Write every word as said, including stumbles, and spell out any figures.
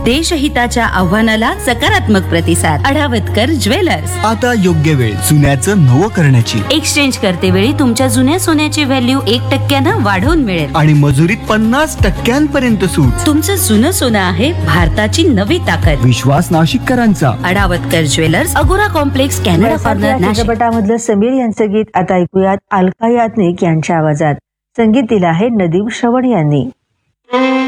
देशहिताच्या आव्हानाला सकारात्मक प्रतिसाद. अडावतकर ज्वेलर्स. आता योग्य वेळ जुन्याचं नवं करण्याची. एक्सचेंज करते वेळी तुमच्या जुन्या सोन्याची व्हॅल्यू एक टक्क्यानं वाढवून मिळेल आणि मजुरीत पन्नास टक्क्यांपर्यंत सूट. तुमचं जुनं सोनं आहे भारताची नवी ताकद. विश्वास नाशिककरांचा. अडावतकर ज्वेलर्स, अगोरा complex, Canada corner, Nashik. चित्रपटामधलं Sameer यांचं गीत आता ऐकूयात अलका याज्ञिक यांच्या आवाजात. संगीत दिलं आहे नदीम श्रवण यांनी.